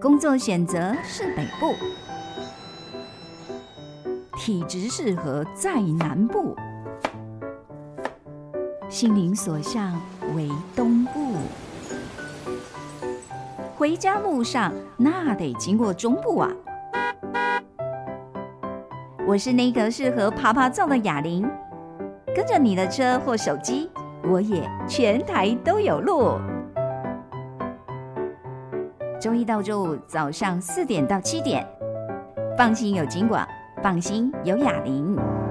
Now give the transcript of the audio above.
工作选择是北部，体质适合在南部，心灵所向为东部。回家路上那得经过中部啊。我是那个适合爬爬照的哑铃，跟着你的车或手机，我也全台都有路。周一到周五早上4点到7点，放心有金广，放心有哑铃。